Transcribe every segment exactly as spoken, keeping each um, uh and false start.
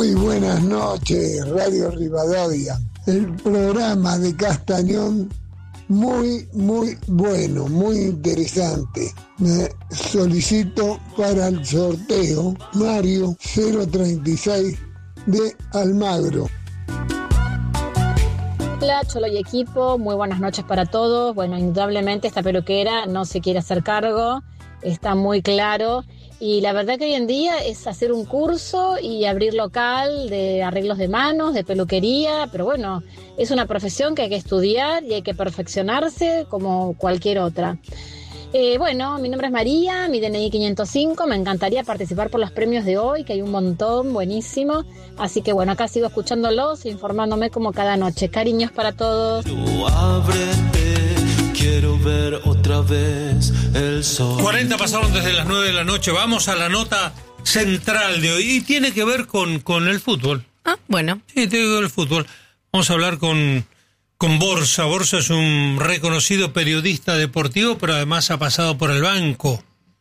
Muy buenas noches, Radio Rivadavia. El programa de Castañón, muy, muy bueno, muy interesante. Me solicito para el sorteo Mario cero treinta y seis de Almagro. Hola, Cholo y equipo, muy buenas noches para todos. Bueno, indudablemente esta peluquera no se quiere hacer cargo, está muy claro. Y la verdad que hoy en día es hacer un curso y abrir local de arreglos de manos, de peluquería, pero bueno, es una profesión que hay que estudiar y hay que perfeccionarse como cualquier otra. Eh, bueno, mi nombre es María, mi D N I quinientos cinco, me encantaría participar por los premios de hoy, que hay un montón, buenísimo. Así que bueno, acá sigo escuchándolos, informándome como cada noche. Cariños para todos. Quiero ver otra vez el sol. cuarenta pasaron desde las nueve de la noche. Vamos a la nota central de hoy. Y tiene que ver con, con el fútbol. Ah, bueno. Sí, tiene que ver con el fútbol. Vamos a hablar con, con Borsa. Borsa es un reconocido periodista deportivo, pero además ha pasado por el banco.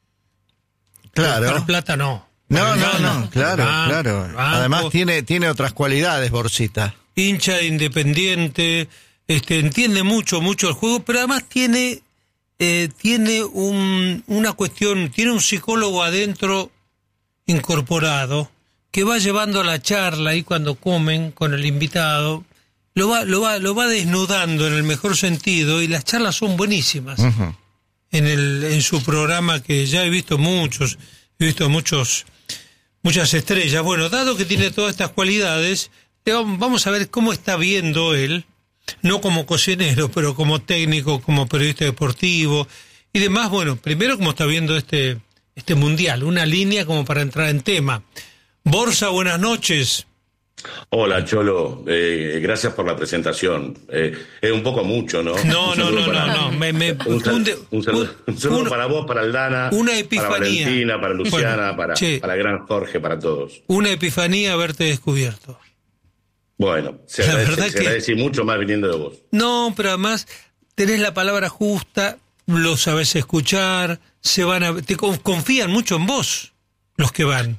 Claro. Por plata no. No, no, no, claro, banco, claro. banco. Además tiene, tiene otras cualidades, Borsita. Hincha de Independiente. Este, entiende mucho, mucho el juego, pero además tiene, eh, tiene un, una cuestión, tiene un psicólogo adentro incorporado que va llevando a la charla ahí cuando comen con el invitado, lo va, lo va, lo va desnudando en el mejor sentido y las charlas son buenísimas. Uh-huh. En el, en su programa que ya he visto muchos, he visto muchos, muchas estrellas. Bueno, dado que tiene todas estas cualidades, vamos a ver cómo está viendo él. No como cocinero, pero como técnico, como periodista deportivo y demás. Bueno, primero cómo está viendo este este mundial, una línea como para entrar en tema. Borsa, buenas noches. Hola, Cholo, eh, gracias por la presentación. Eh, es un poco mucho, ¿no? No, no, no, para, no, no. Me, me, un, sal, un, de, un saludo, un saludo una, para vos, para Aldana, una epifanía. Para Valentina, para Luciana, bueno, para, che, para gran Jorge, para todos. Una epifanía haberte descubierto. Bueno, se agradece, se agradece que... mucho más viniendo de vos. No, pero además tenés la palabra justa, lo sabés escuchar, se van a, te confían mucho en vos los que van.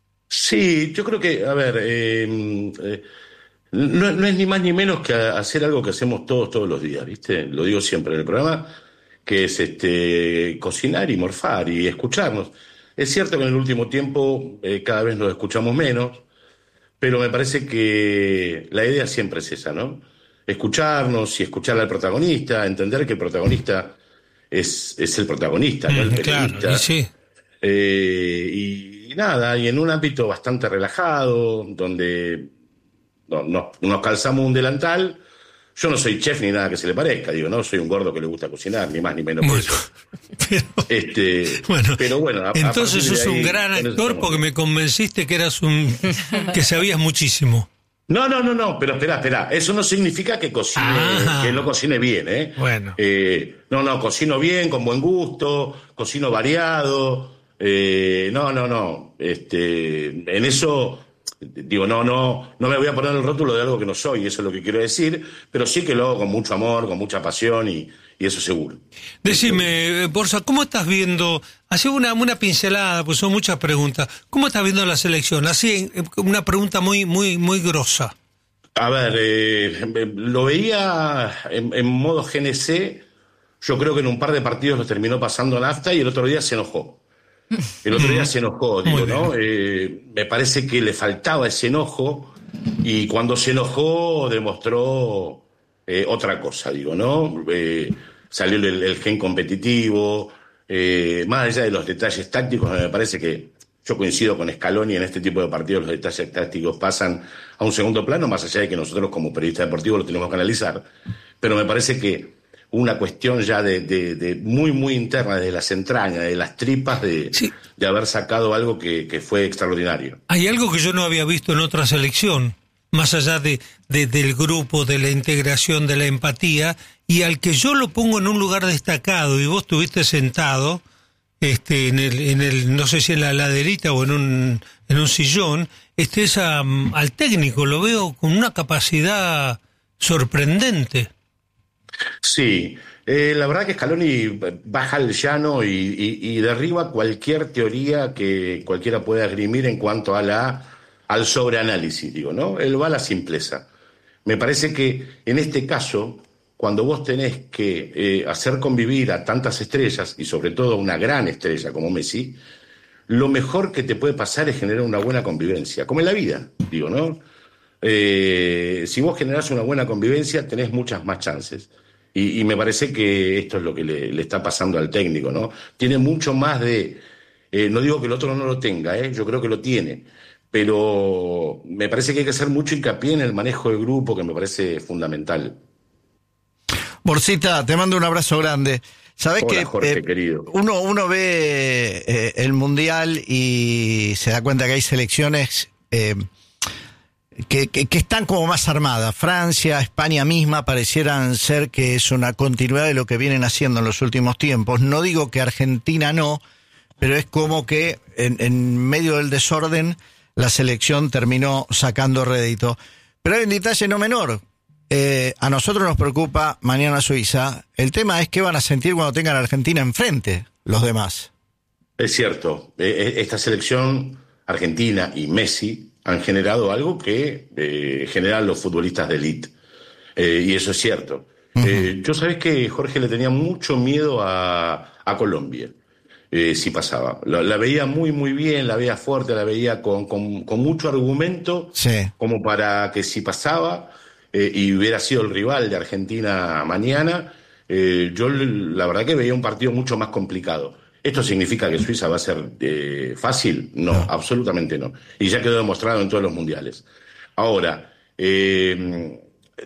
Sí, yo creo que, a ver, eh, eh, no, no es ni más ni menos que hacer algo que hacemos todos, todos los días, ¿viste? Lo digo siempre en el programa, que es este cocinar y morfar y escucharnos. Es cierto que en el último tiempo eh, cada vez nos escuchamos menos, pero me parece que la idea siempre es esa, ¿no? Escucharnos y escuchar al protagonista, entender que el protagonista es, es el protagonista, ¿no? El periodista. Claro, y sí. Eh, y, y nada, y en un ámbito bastante relajado, donde no, no, nos calzamos un delantal. Yo no soy chef ni nada que se le parezca, digo, no soy un gordo que le gusta cocinar, ni más ni menos bueno, por eso. Pero, este, bueno, pero bueno, a, entonces sos ahí, un gran actor porque me convenciste que eras un que sabías muchísimo. No, no, no, no, pero espera, espera, eso no significa que cocine, ah, que no cocine bien, ¿eh? Bueno. Eh, no, no, cocino bien, con buen gusto, cocino variado, eh, no, no, no, este, en eso... Digo, no, no, no me voy a poner el rótulo de algo que no soy, eso es lo que quiero decir, pero sí que lo hago con mucho amor, con mucha pasión y, y eso seguro. Decime, Borsa, ¿cómo estás viendo? Hace una, una pincelada, pues son muchas preguntas. ¿Cómo estás viendo la selección? Así, una pregunta muy, muy, muy grosa. A ver, eh, lo veía en, en modo G N C, yo creo que en un par de partidos lo terminó pasando nafta y el otro día se enojó. El otro día se enojó, digo, ¿no? Eh, me parece que le faltaba ese enojo y cuando se enojó demostró eh, otra cosa, digo, ¿no? Eh, salió el, el gen competitivo, eh, más allá de los detalles tácticos, me parece que yo coincido con Scaloni en este tipo de partidos, los detalles tácticos pasan a un segundo plano, más allá de que nosotros como periodistas deportivos lo tenemos que analizar, pero me parece que una cuestión ya de, de, de muy, muy interna, de las entrañas, de las tripas, de, sí. de haber sacado algo que, que fue extraordinario. Hay algo que yo no había visto en otra selección, más allá de, de del grupo, de la integración, de la empatía, y al que yo lo pongo en un lugar destacado, y vos estuviste sentado, este, en el, en el, no sé si en la laderita o en un, en un sillón, este es a, al técnico, lo veo con una capacidad sorprendente. Sí, eh, la verdad que Scaloni baja al llano y, y, y derriba cualquier teoría que cualquiera pueda esgrimir en cuanto a la al sobreanálisis, digo, ¿no? Él va a la simpleza. Me parece que en este caso, cuando vos tenés que eh, hacer convivir a tantas estrellas, y sobre todo a una gran estrella como Messi, lo mejor que te puede pasar es generar una buena convivencia, como en la vida, digo, ¿no? Eh, si vos generás una buena convivencia, tenés muchas más chances. Y, y me parece que esto es lo que le, le está pasando al técnico, ¿no? Tiene mucho más de... Eh, no digo que el otro no lo tenga, ¿eh? Yo creo que lo tiene. Pero me parece que hay que hacer mucho hincapié en el manejo del grupo, que me parece fundamental. Borsita, te mando un abrazo grande. Sabés Hola, que Jorge, eh, querido. Uno, uno ve eh, el Mundial y se da cuenta que hay selecciones eh, que, que, que están como más armadas. Francia, España misma parecieran ser que es una continuidad de lo que vienen haciendo en los últimos tiempos. No digo que Argentina no, pero es como que en, en medio del desorden la selección terminó sacando rédito. Pero hay un detalle no menor. Eh, a nosotros nos preocupa mañana Suiza. El tema es qué van a sentir cuando tengan a Argentina enfrente los demás. Es cierto. Eh, esta selección argentina y Messi han generado algo que eh, generan los futbolistas de élite. Eh, y eso es cierto. Uh-huh. Eh, yo sabés que Jorge le tenía mucho miedo a, a Colombia. Eh, si pasaba. La, la veía muy, muy bien, la veía fuerte, la veía con, con, con mucho argumento, sí, como para que si pasaba eh, y hubiera sido el rival de Argentina mañana, eh, yo la verdad que veía un partido mucho más complicado. ¿Esto significa que Suiza va a ser eh, fácil? No, no, absolutamente no. Y ya quedó demostrado en todos los mundiales. Ahora, eh,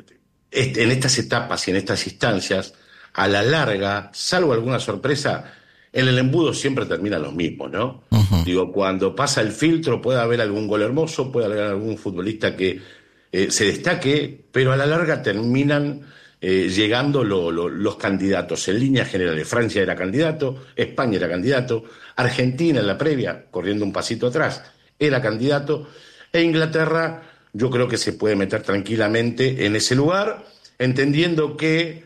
en estas etapas y en estas instancias, a la larga, salvo alguna sorpresa, en el embudo siempre terminan los mismos, ¿no? Uh-huh. Digo, cuando pasa el filtro puede haber algún gol hermoso, puede haber algún futbolista que eh, se destaque, pero a la larga terminan eh, llegando lo, lo, los candidatos. En líneas generales, Francia era candidato, España era candidato, Argentina en la previa, corriendo un pasito atrás, era candidato, e Inglaterra yo creo que se puede meter tranquilamente en ese lugar, entendiendo que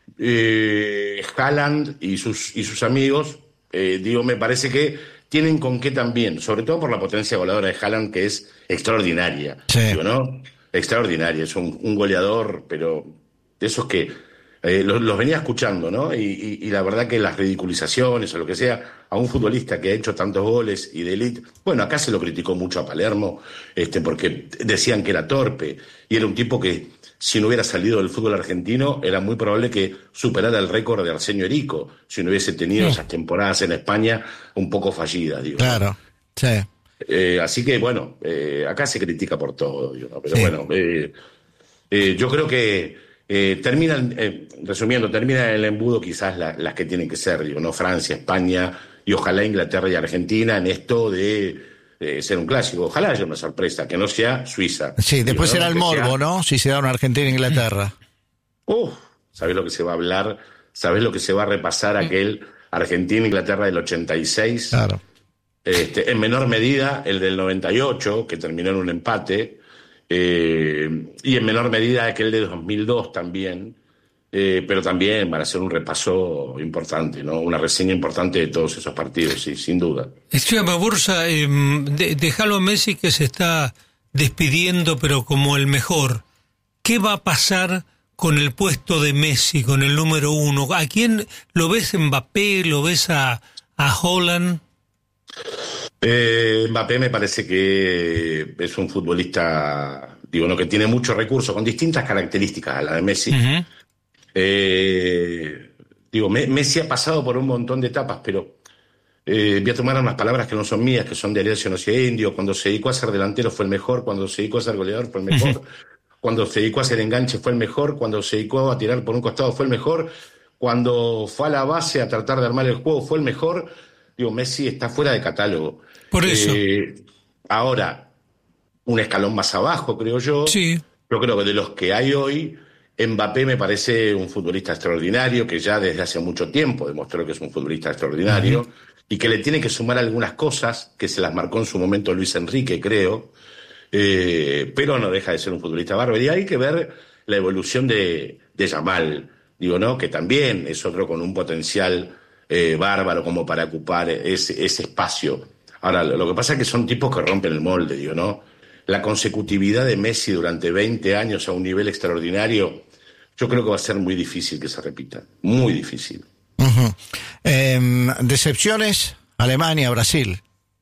Eh, Haaland y sus, y sus amigos, eh, digo, me parece que tienen con qué también, sobre todo por la potencia goleadora de Haaland, que es extraordinaria, sí, digo, ¿no? Extraordinaria, es un, un goleador, pero de esos que eh, los, los venía escuchando, ¿no? Y, y, y la verdad que las ridiculizaciones o lo que sea, a un futbolista que ha hecho tantos goles y de élite, bueno, acá se lo criticó mucho a Palermo, este, porque decían que era torpe, y era un tipo que si no hubiera salido del fútbol argentino, era muy probable que superara el récord de Arsenio Erico, si no hubiese tenido sí. esas temporadas en España un poco fallidas, digo. Claro, sí. Eh, así que, bueno, eh, acá se critica por todo, digo, ¿no? Pero sí. bueno, eh, eh, yo creo que eh, terminan, eh, resumiendo, terminan en el embudo quizás la, las que tienen que ser, digo, ¿no? Francia, España y ojalá Inglaterra y Argentina en esto de... Eh, ser un clásico. Ojalá haya una sorpresa, que no sea Suiza. Sí, después Digo, será ¿no? el morbo, sea... ¿no? Si se da una Argentina e Inglaterra. Uf, ¿sabés lo que se va a hablar? ¿Sabés lo que se va a repasar aquel Argentina-Inglaterra del ochenta y seis? Claro. Este, en menor medida el del noventa y ocho, que terminó en un empate, eh, y en menor medida aquel de dos mil dos también, eh, pero también van a hacer un repaso importante, ¿no? Una reseña importante de todos esos partidos, sí, sin duda. Escúchame, Bursa, eh, de, déjalo a Messi que se está despidiendo, pero como el mejor. ¿Qué va a pasar con el puesto de Messi, con el número uno? ¿A quién lo ves? ¿Mbappé? ¿Lo ves a, a Haaland? Eh, Mbappé me parece que es un futbolista, digo, no, que tiene muchos recursos, con distintas características a la de Messi. Uh-huh. Eh, digo, Messi ha pasado por un montón de etapas, pero eh, voy a tomar unas palabras que no son mías, que son de Alessio Indio. Cuando se dedicó a ser delantero fue el mejor, cuando se dedicó a ser goleador fue el mejor, uh-huh. cuando se dedicó a hacer enganche fue el mejor, cuando se dedicó a tirar por un costado fue el mejor, cuando fue a la base a tratar de armar el juego fue el mejor. Digo, Messi está fuera de catálogo. Por eso. Eh, ahora, un escalón más abajo, creo yo. Sí. Yo creo que de los que hay hoy, Mbappé me parece un futbolista extraordinario, que ya desde hace mucho tiempo demostró que es un futbolista extraordinario, uh-huh. y que le tiene que sumar algunas cosas, que se las marcó en su momento Luis Enrique, creo, eh, pero no deja de ser un futbolista bárbaro. Y hay que ver la evolución de, de Yamal, digo, ¿no? Que también es otro con un potencial eh, bárbaro como para ocupar ese, ese espacio. Ahora, lo que pasa es que son tipos que rompen el molde, digo, ¿no? la consecutividad de Messi durante veinte años a un nivel extraordinario, yo creo que va a ser muy difícil que se repita, muy difícil. Uh-huh. Eh, ¿Decepciones? Alemania, Brasil.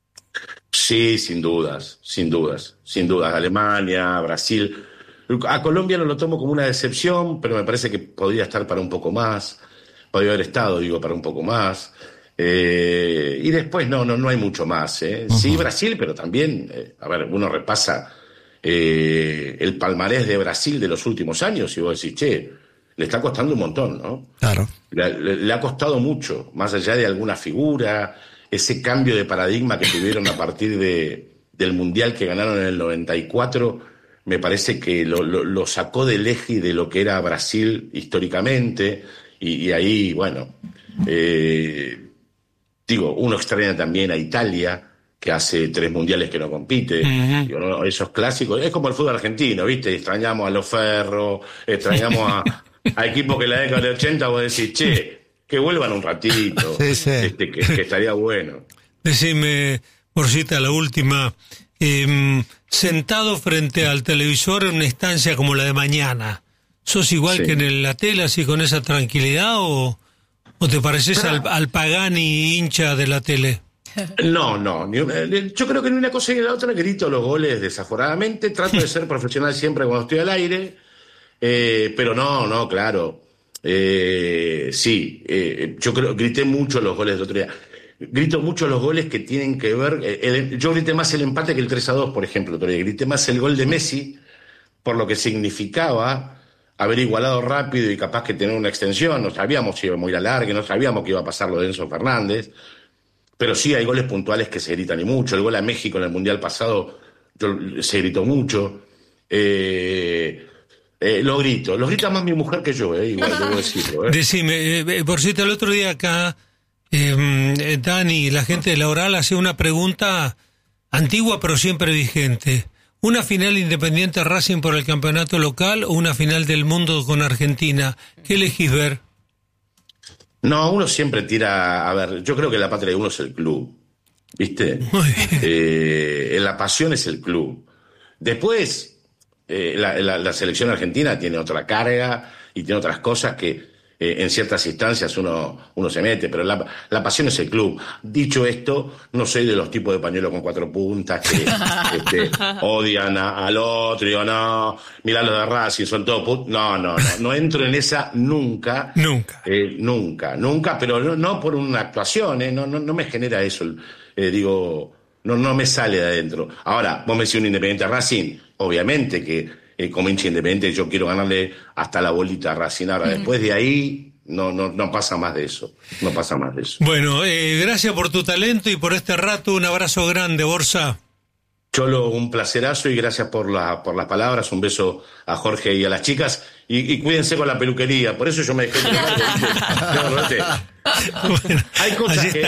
Sí, sin dudas, sin dudas, sin dudas. Alemania, Brasil. A Colombia no lo tomo como una decepción, pero me parece que podría estar para un poco más, podría haber estado, digo, para un poco más. Eh, y después no, no, no hay mucho más. ¿eh? Uh-huh. Sí, Brasil, pero también, eh, a ver, uno repasa eh, el palmarés de Brasil de los últimos años y vos decís, che, le está costando un montón, ¿no? Claro. Le, le, le ha costado mucho, más allá de alguna figura, ese cambio de paradigma que tuvieron a partir de, del Mundial que ganaron en el noventa y cuatro, me parece que lo, lo, lo sacó del eje de lo que era Brasil históricamente, y, y ahí, bueno, eh, digo, uno extraña también a Italia, que hace tres mundiales que no compite, uh-huh. digo, ¿no? Esos clásicos, es como el fútbol argentino, ¿viste? Extrañamos a los Ferro, extrañamos a, a equipos que en la década del ochenta vos decís, che, que vuelvan un ratito, sí, sí. Este, que, que estaría bueno. Decime, Borsita, la última, eh, sentado frente al televisor en una estancia como la de mañana, ¿sos igual sí. que en la tele, así con esa tranquilidad, o, o te pareces Pero, al, al Pagani hincha de la tele? No, no, ni una, yo creo que ni una cosa ni la otra, grito los goles desaforadamente, trato de ser profesional siempre cuando estoy al aire, eh, pero no, no, claro. Eh, sí, eh, yo creo grité mucho los goles del otro día. Grito mucho los goles que tienen que ver. Eh, el, yo grité más el empate que el tres a dos, por ejemplo. El otro día. Grité más el gol de Messi por lo que significaba haber igualado rápido y capaz que tener una extensión. No sabíamos si iba muy a larga, no sabíamos que iba a pasar lo de Enzo Fernández. Pero sí hay goles puntuales que se gritan y mucho. El gol a México en el Mundial pasado yo, se gritó mucho. Eh. Eh, lo grito, lo grita más mi mujer que yo, eh, igual debo decirlo. Eh. Decime, eh, por cierto, el otro día acá, eh, Dani, la gente de La Oral hacía una pregunta antigua pero siempre vigente. ¿Una final Independiente Racing por el campeonato local o una final del mundo con Argentina? ¿Qué elegís ver? No, uno siempre tira, a ver, yo creo que la patria de uno es el club, ¿viste? Eh, la pasión es el club. Después... Eh, la, la, la selección argentina tiene otra carga y tiene otras cosas que eh, en ciertas instancias uno, uno se mete, pero la, la pasión es el club. Dicho esto, no soy de los tipos de pañuelos con cuatro puntas que este, odian a, al otro y digo, no, mirá los de Racing, son todos putos. No, no, no, no entro en esa nunca. Nunca. Eh, nunca, nunca, pero no, no por una actuación, eh, no, no, no me genera eso, eh, digo... No, no me sale de adentro. Ahora, vos me decís un Independiente Racing, obviamente que eh, como hincha independiente yo quiero ganarle hasta la bolita a Racing. Ahora, uh-huh. después de ahí, no, no, no pasa más de eso. No pasa más de eso. Bueno, eh, gracias por tu talento y por este rato. Un abrazo grande, Borsa. Cholo, un placerazo y gracias por, la, por las palabras. Un beso a Jorge y a las chicas. Y, y cuídense con la peluquería. Por eso yo me dejé... de... no, no, no, no, no. Bueno, hay cosas que...